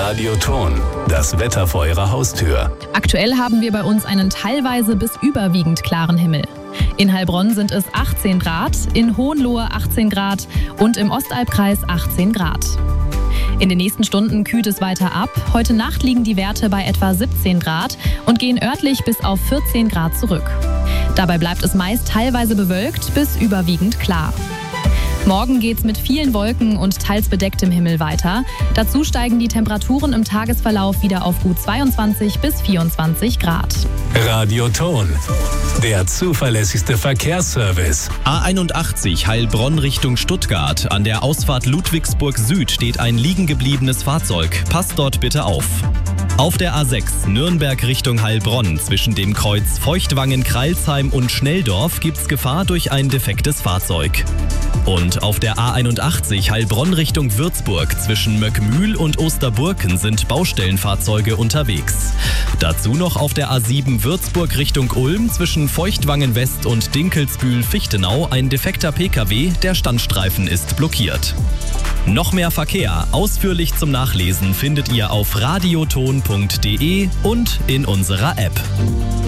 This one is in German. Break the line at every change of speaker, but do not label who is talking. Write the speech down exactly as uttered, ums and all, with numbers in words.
Radioton, das Wetter vor Ihrer Haustür.
Aktuell haben wir bei uns einen teilweise bis überwiegend klaren Himmel. In Heilbronn sind es achtzehn Grad, in Hohenlohe achtzehn Grad und im Ostalbkreis achtzehn Grad. In den nächsten Stunden kühlt es weiter ab. Heute Nacht liegen die Werte bei etwa siebzehn Grad und gehen örtlich bis auf vierzehn Grad zurück. Dabei bleibt es meist teilweise bewölkt bis überwiegend klar. Morgen geht's mit vielen Wolken und teils bedecktem Himmel weiter. Dazu steigen die Temperaturen im Tagesverlauf wieder auf gut zweiundzwanzig bis vierundzwanzig Grad.
Radioton, der zuverlässigste Verkehrsservice.
A einundachtzig Heilbronn Richtung Stuttgart. An der Ausfahrt Ludwigsburg Süd steht ein liegen gebliebenes Fahrzeug. Passt dort bitte auf. Auf der A sechs Nürnberg Richtung Heilbronn zwischen dem Kreuz Feuchtwangen-Kreilsheim und Schnelldorf gibt's Gefahr durch ein defektes Fahrzeug. Und auf der A einundachtzig Heilbronn Richtung Würzburg zwischen Möckmühl und Osterburken sind Baustellenfahrzeuge unterwegs. Dazu noch auf der A sieben Würzburg Richtung Ulm zwischen Feuchtwangen West und Dinkelsbühl-Fichtenau ein defekter Pkw, der Standstreifen ist blockiert. Noch mehr Verkehr ausführlich zum Nachlesen findet ihr auf radioton punkt de und in unserer App.